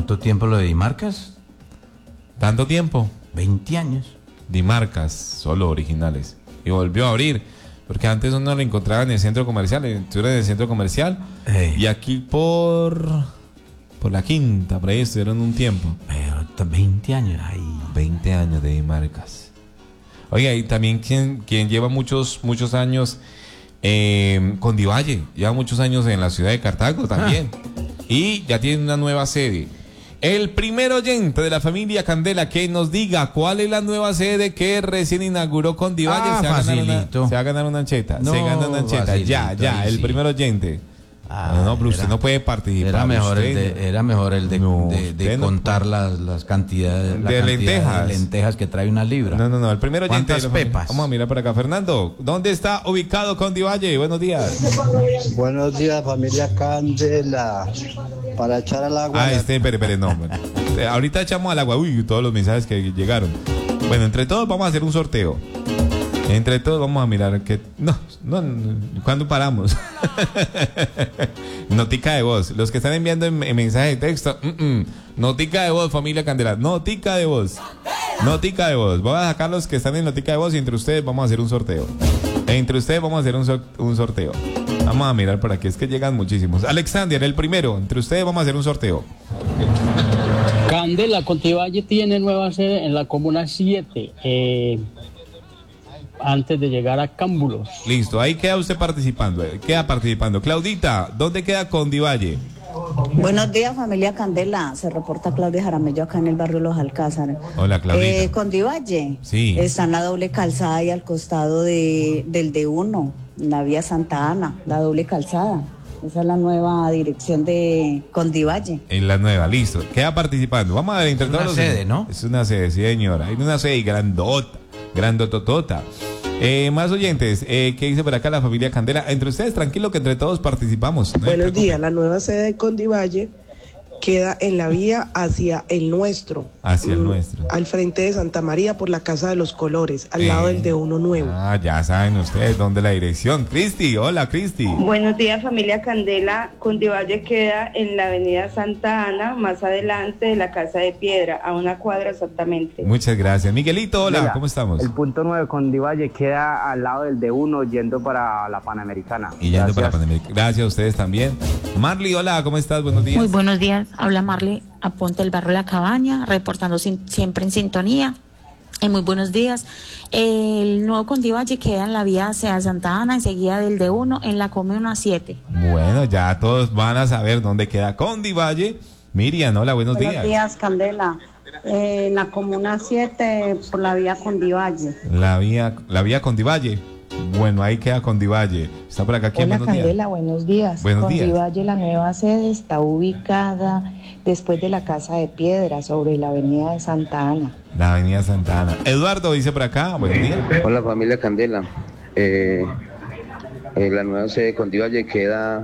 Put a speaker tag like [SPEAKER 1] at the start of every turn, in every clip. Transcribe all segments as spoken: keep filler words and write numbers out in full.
[SPEAKER 1] ¿Cuánto tiempo lo de Dimarcas?
[SPEAKER 2] ¿Tanto tiempo?
[SPEAKER 1] veinte años.
[SPEAKER 2] Dimarcas, solo originales. Y volvió a abrir, porque antes uno lo encontraba en el centro comercial, en el centro comercial, hey. Y aquí por por la quinta, por ahí estuvieron un tiempo.
[SPEAKER 1] Pero veinte años, ahí.
[SPEAKER 2] veinte años de Dimarcas. Oiga, y también quien, quien lleva muchos, muchos años eh, Condivalle, lleva muchos años en la ciudad de Cartago también. Ah. Y ya tiene una nueva sede. El primer oyente de la familia Candela que nos diga cuál es la nueva sede que recién inauguró Condivalle,
[SPEAKER 1] ah,
[SPEAKER 2] se, va
[SPEAKER 1] facilito.
[SPEAKER 2] una, se va a ganar una ancheta.
[SPEAKER 1] No,
[SPEAKER 2] se gana una ancheta.
[SPEAKER 1] Facilito,
[SPEAKER 2] ya, ya, el
[SPEAKER 1] sí.
[SPEAKER 2] primer oyente.
[SPEAKER 1] Ah,
[SPEAKER 2] no, no, pero
[SPEAKER 1] era,
[SPEAKER 2] usted no puede participar.
[SPEAKER 1] Era mejor
[SPEAKER 2] usted,
[SPEAKER 1] el de, era mejor el de,
[SPEAKER 2] no,
[SPEAKER 1] de, de
[SPEAKER 2] no
[SPEAKER 1] contar
[SPEAKER 2] puede.
[SPEAKER 1] las, las cantidades
[SPEAKER 2] la
[SPEAKER 1] de
[SPEAKER 2] cantidad lentejas.
[SPEAKER 1] de lentejas que trae una libra.
[SPEAKER 2] No, no, no, el primer oyente.
[SPEAKER 1] ¿Cuántas pepas?
[SPEAKER 2] Vamos a mirar por acá. Fernando, ¿dónde está ubicado Condivalle? Buenos días.
[SPEAKER 3] Buenos días, familia Candela. Para echar al agua.
[SPEAKER 2] Ah, este, espere, espere, no. Ahorita echamos al agua. Uy, todos los mensajes que llegaron. Bueno, entre todos vamos a hacer un sorteo. Entre todos vamos a mirar que... No, no, no ¿cuándo paramos? Notica de voz. Los que están enviando en, en mensaje de texto, mm, mm. notica de voz, familia Candela. Notica de voz. Notica de voz. Voy a sacar los que están en notica de voz y entre ustedes vamos a hacer un sorteo. Entre ustedes vamos a hacer un, so un sorteo. Vamos a mirar por aquí, es que llegan muchísimos. Alexander, el primero. Entre ustedes vamos a hacer un sorteo.
[SPEAKER 4] Candela, Condivalle tiene nueva sede en la Comuna siete. Eh... antes de llegar a Cámbulos.
[SPEAKER 2] Listo, ahí queda usted participando, queda participando. Claudita, ¿dónde queda Condivalle?
[SPEAKER 5] Buenos días, familia Candela. Se reporta Claudia Jaramillo acá en el barrio Los Alcázares.
[SPEAKER 2] Hola, Claudita.
[SPEAKER 5] Eh, Condivalle.
[SPEAKER 2] Sí.
[SPEAKER 5] Está en la doble calzada y al costado de, del D uno, en la vía Santa Ana, la doble calzada. Esa es la nueva dirección de Condivalle.
[SPEAKER 2] En la nueva, listo. Queda participando. Vamos a ver, entre todos
[SPEAKER 1] los... Es una sede, ¿no?
[SPEAKER 2] Es una sede, sí, señora. Hay una sede grandota, grandototota. Eh, más oyentes, eh, ¿qué dice por acá la familia Candela? Entre ustedes, tranquilo que entre todos participamos.
[SPEAKER 6] ¿No? Buenos días, la nueva sede de Condivalle queda en la vía hacia el nuestro.
[SPEAKER 2] Hacia el nuestro.
[SPEAKER 6] Al frente de Santa María por la Casa de los Colores, al eh, lado del D uno nuevo.
[SPEAKER 2] Ah, ya saben ustedes dónde la dirección. Cristi, hola Cristi.
[SPEAKER 7] Buenos días, familia Candela. Condivalle queda en la avenida Santa Ana, más adelante de la Casa de Piedra, a una cuadra exactamente.
[SPEAKER 2] Muchas gracias. Miguelito, hola, Mira, ¿cómo estamos?
[SPEAKER 8] El punto nueve Condivalle queda al lado del D uno yendo para la Panamericana.
[SPEAKER 2] Y yendo Gracias. para la Panamericana. Gracias a ustedes también. Marley, hola, ¿cómo estás? Buenos días.
[SPEAKER 9] Muy buenos días. Habla Marley Aponte del barrio La Cabaña, reportando sin, siempre en sintonía. Eh, muy buenos días. El nuevo Condivalle queda en la vía hacia Santa Ana, enseguida del D uno, en la Comuna siete.
[SPEAKER 2] Bueno, ya todos van a saber dónde queda Condivalle. Miriam, hola, buenos,
[SPEAKER 5] buenos
[SPEAKER 2] días.
[SPEAKER 5] Buenos días, Candela. Eh, en la Comuna siete, por la vía Condivalle.
[SPEAKER 2] La vía, la vía Condivalle. Bueno, ahí queda Condivalle. Está por acá. ¿Quién?
[SPEAKER 10] Hola,
[SPEAKER 2] buenos
[SPEAKER 10] Candela,
[SPEAKER 2] días.
[SPEAKER 10] buenos días.
[SPEAKER 2] Buenos
[SPEAKER 10] Condivalle,
[SPEAKER 2] días.
[SPEAKER 10] La nueva sede está ubicada después de la Casa de Piedra, sobre la avenida de Santa Ana.
[SPEAKER 2] La avenida Santa Ana. Eduardo dice por acá, buenos días.
[SPEAKER 11] Hola, familia Candela. Eh, eh, la nueva sede de Condivalle queda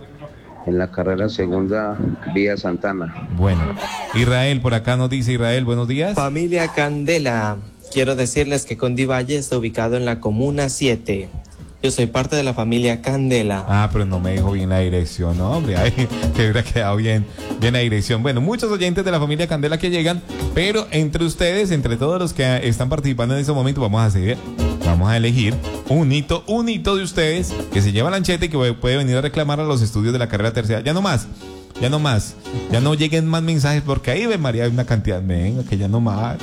[SPEAKER 11] en la carrera segunda vía Santana.
[SPEAKER 2] Bueno, Israel por acá nos dice. Israel, buenos días.
[SPEAKER 12] Familia Candela, quiero decirles que Condivalle está ubicado en la Comuna siete. Yo soy parte de la familia Candela.
[SPEAKER 2] Ah, pero no me dijo bien la dirección, ¿no, hombre? Ay, que hubiera quedado bien, bien la dirección. Bueno, muchos oyentes de la familia Candela que llegan, pero entre ustedes, entre todos los que están participando en este momento, vamos a hacer, vamos a elegir un hito, un hito de ustedes que se lleva lancheta y que puede venir a reclamar a los estudios de la carrera tercera. Ya no más, ya no más, ya no lleguen más mensajes porque ahí, ve María, hay una cantidad, venga, que ya no más.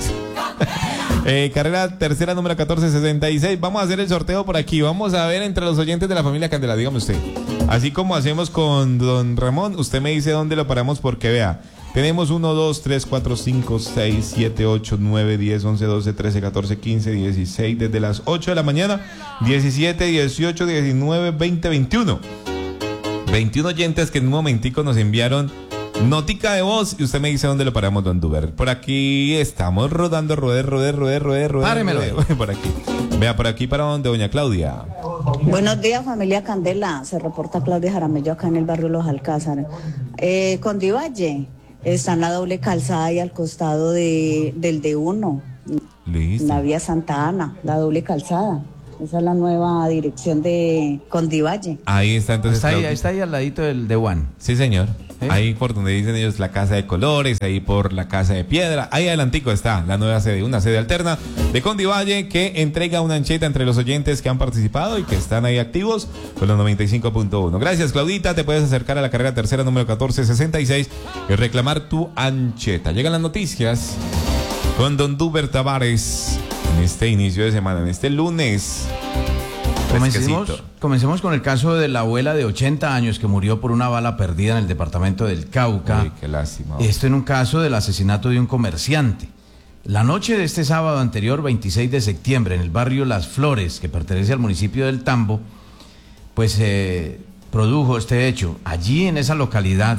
[SPEAKER 2] Eh, carrera tercera número catorce sesenta y seis. Vamos a hacer el sorteo por aquí. Vamos a ver entre los oyentes de la familia Candela. Dígame usted. Así como hacemos con don Ramón, usted me dice dónde lo paramos porque vea. Tenemos uno, dos, tres, cuatro, cinco, seis, siete, ocho, nueve, diez, once, doce, trece, catorce, quince, dieciséis. Desde las ocho de la mañana. diecisiete, dieciocho, diecinueve, veinte, veintiuno. veintiuno oyentes que en un momentico nos enviaron notica de voz y usted me dice dónde lo paramos, don Duber. Por aquí estamos rodando, rodé, rodé, rodé, rodé, rodé.
[SPEAKER 1] Páremelo.
[SPEAKER 2] Rodé, por aquí. Vea, por aquí para donde doña Claudia.
[SPEAKER 5] Buenos días, familia Candela. Se reporta Claudia Jaramillo acá en el barrio Los Alcázares. Eh, Condivalle está en la doble calzada y al costado de, del D uno.
[SPEAKER 2] Listo.
[SPEAKER 5] La vía Santa Ana, la doble calzada. Esa es la nueva dirección de Condivalle.
[SPEAKER 2] Ahí está entonces.
[SPEAKER 1] Está ahí, está ahí al ladito del D uno.
[SPEAKER 2] Sí, señor.
[SPEAKER 1] ¿Eh?
[SPEAKER 2] Ahí por donde dicen ellos la Casa de Colores, ahí por la Casa de Piedra, ahí adelantico está la nueva sede, una sede alterna de Condivalle que entrega una ancheta entre los oyentes que han participado y que están ahí activos con los noventa y cinco punto uno. Gracias, Claudita, te puedes acercar a la carrera tercera número catorce sesenta y seis y reclamar tu ancheta. Llegan las noticias con Don Duber Tavares en este inicio de semana, en este lunes.
[SPEAKER 1] Comencemos, comencemos con el caso de la abuela de ochenta años que murió por una bala perdida en el departamento del Cauca.
[SPEAKER 2] Uy, qué lástima.
[SPEAKER 1] Esto en un caso del asesinato de un comerciante. La noche de este sábado anterior, veintiséis de septiembre, en el barrio Las Flores, que pertenece al municipio del Tambo, pues se eh, produjo este hecho. Allí en esa localidad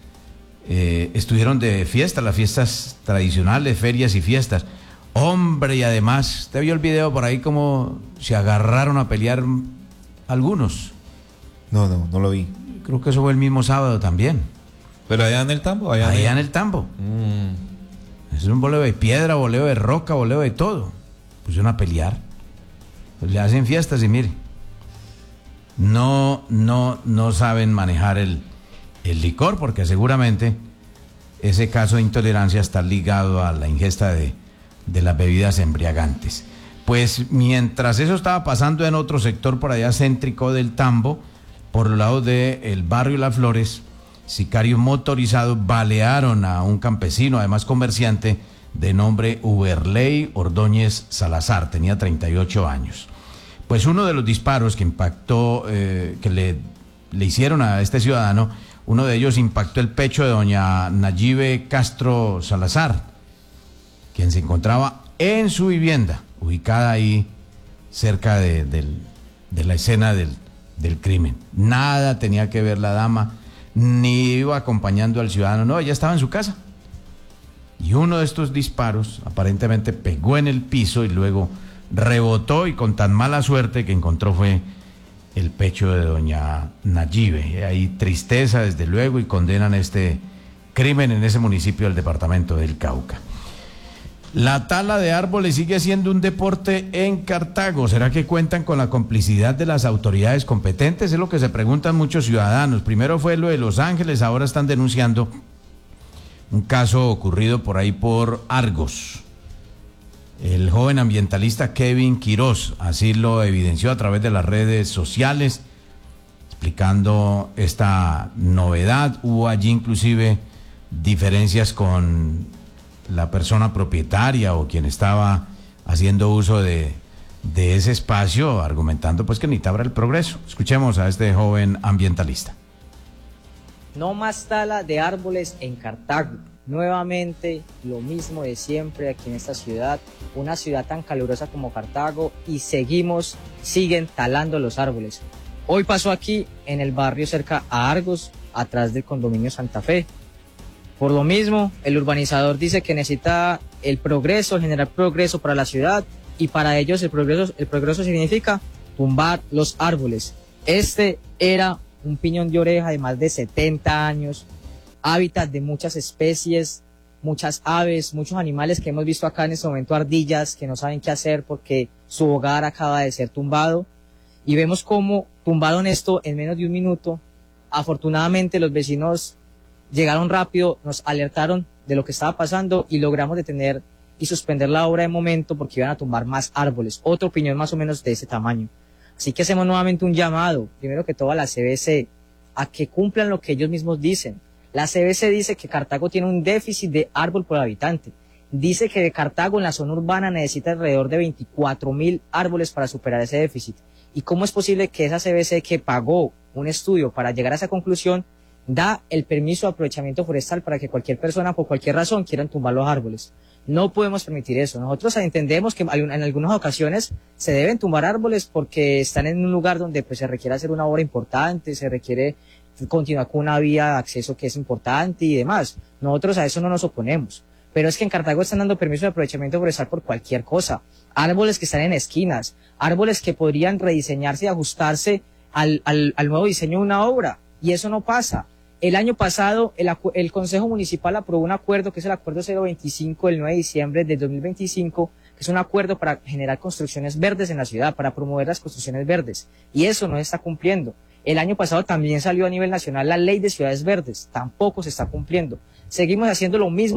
[SPEAKER 1] eh, estuvieron de fiesta, las fiestas tradicionales, ferias y fiestas. Hombre, y además, ¿usted vio el video por ahí como se agarraron a pelear algunos?
[SPEAKER 2] No, no, no lo vi.
[SPEAKER 1] Creo que eso fue el mismo sábado también.
[SPEAKER 2] ¿Pero allá en el Tambo? Allá,
[SPEAKER 1] allá
[SPEAKER 2] en
[SPEAKER 1] el Tambo.
[SPEAKER 2] Mm.
[SPEAKER 1] Es un boleo de piedra, boleo de roca, boleo de todo. Pusieron a pelear. Pues le hacen fiestas y mire. No, no, no saben manejar el, el licor porque seguramente ese caso de intolerancia está ligado a la ingesta de de las bebidas embriagantes. Pues mientras eso estaba pasando en otro sector por allá céntrico del Tambo, por los lados del barrio Las Flores, sicarios motorizados balearon a un campesino, además comerciante, de nombre Uberley Ordóñez Salazar, tenía treinta y ocho años. Pues uno de los disparos que impactó, eh, que le, le hicieron a este ciudadano, uno de ellos impactó el pecho de doña Nayibe Castro Salazar, quien se encontraba en su vivienda, ubicada ahí cerca de, de, de la escena del, del crimen. Nada tenía que ver la dama, ni iba acompañando al ciudadano, no, ella estaba en su casa. Y uno de estos disparos aparentemente pegó en el piso y luego rebotó y con tan mala suerte que encontró fue el pecho de doña Nayibe. Hay tristeza desde luego y condenan este crimen en ese municipio del departamento del Cauca. La tala de árboles sigue siendo un deporte en Cartago. ¿Será que cuentan con la complicidad de las autoridades competentes? Es lo que se preguntan muchos ciudadanos. Primero fue lo de Los Ángeles, ahora están denunciando un caso ocurrido por ahí por Argos. El joven ambientalista Kevin Quiroz así lo evidenció a través de las redes sociales, explicando esta novedad. Hubo allí inclusive diferencias con la persona propietaria o quien estaba haciendo uso de, de ese espacio, argumentando pues que necesitaba el progreso. Escuchemos a este joven ambientalista.
[SPEAKER 13] No más tala de árboles en Cartago. Nuevamente lo mismo de siempre aquí en esta ciudad, una ciudad tan calurosa como Cartago, y seguimos, siguen talando los árboles. Hoy pasó aquí en el barrio cerca a Argos, atrás del condominio Santa Fe. Por lo mismo, el urbanizador dice que necesita el progreso, generar progreso para la ciudad, y para ellos el progreso, el progreso significa tumbar los árboles. Este era un piñón de oreja de más de setenta años, hábitat de muchas especies, muchas aves, muchos animales que hemos visto acá en este momento, ardillas que no saben qué hacer porque su hogar acaba de ser tumbado, y vemos cómo tumbaron esto en menos de un minuto. Afortunadamente los vecinos llegaron rápido, nos alertaron de lo que estaba pasando y logramos detener y suspender la obra de momento porque iban a tumbar más árboles, otro piñón más o menos de ese tamaño. Así que hacemos nuevamente un llamado, primero que todo a la C B C, a que cumplan lo que ellos mismos dicen. La C B C dice que Cartago tiene un déficit de árbol por habitante. Dice que de Cartago en la zona urbana necesita alrededor de veinticuatro mil árboles para superar ese déficit. ¿Y cómo es posible que esa C B C, que pagó un estudio para llegar a esa conclusión, da el permiso de aprovechamiento forestal para que cualquier persona por cualquier razón quieran tumbar los árboles? No podemos permitir eso. Nosotros entendemos que en algunas ocasiones se deben tumbar árboles porque están en un lugar donde pues, se requiere hacer una obra importante, se requiere continuar con una vía de acceso que es importante y demás. Nosotros a eso no nos oponemos. Pero es que en Cartago están dando permiso de aprovechamiento forestal por cualquier cosa. Árboles que están en esquinas, árboles que podrían rediseñarse y ajustarse al, al, al nuevo diseño de una obra. Y eso no pasa. El año pasado el, el Consejo Municipal aprobó un acuerdo que es el Acuerdo cero veinticinco del nueve de diciembre de dos mil veinticinco, que es un acuerdo para generar construcciones verdes en la ciudad, para promover las construcciones verdes. Y eso no se está cumpliendo. El año pasado también salió a nivel nacional la ley de ciudades verdes, tampoco se está cumpliendo. Seguimos haciendo lo mismo.